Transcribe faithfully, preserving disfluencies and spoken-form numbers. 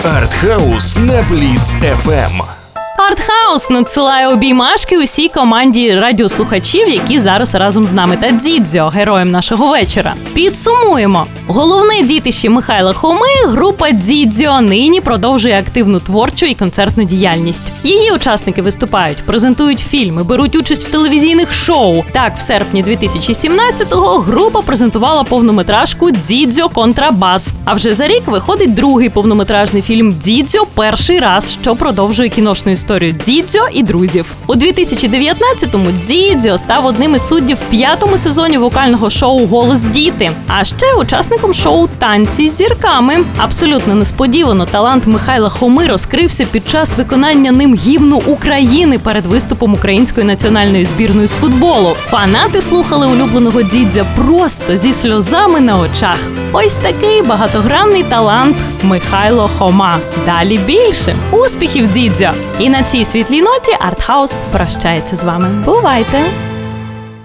Артхаус на Бліц еф ем. Артхаус надсилає обіймашки усій команді радіослухачів, які зараз разом з нами, та Дзідзьо, героєм нашого вечора. Підсумуємо. Головне дітище Михайла Хоми, група Дзідзьо, нині продовжує активну творчу і концертну діяльність. Її учасники виступають, презентують фільми, беруть участь в телевізійних шоу. Так, в серпні дві тисячі сімнадцятого група презентувала повнометражку «Дзідзьо Контрабас». А вже за рік виходить другий повнометражний фільм «Дзідзьо. Перший раз», що продовжує кіношну історію Дзідзьо і друзів. У дві тисячі дев'ятнадцятому Дзідзьо став одним із суддів в п'ятому сезоні вокального шоу «Голос діти», а ще учасником шоу «Танці з зірками». Абсолютно несподівано талант Михайла Хоми розкрився під час виконання ним гімну України перед виступом української національної збірної з футболу. Фанати слухали улюбленого Дзідзьо просто зі сльозами на очах. Ось такий багатогранний талант Михайло Хома. Далі більше. Успіхів, Дзідзьо! І на цій світлій ноті Артхаус прощається з вами. Бувайте!